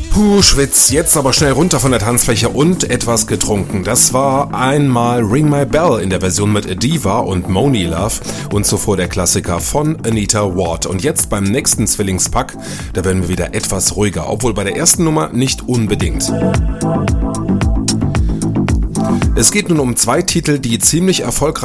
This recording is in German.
Puh, Schwitz, jetzt aber schnell runter von der Tanzfläche und etwas getrunken. Das war einmal Ring My Bell in der Version mit Diva und Money Love und zuvor der Klassiker von Anita Ward. Und jetzt beim nächsten Zwillingspack, da werden wir wieder etwas ruhiger, obwohl bei der ersten Nummer nicht unbedingt. Es geht nun um zwei Titel, die ziemlich erfolgreich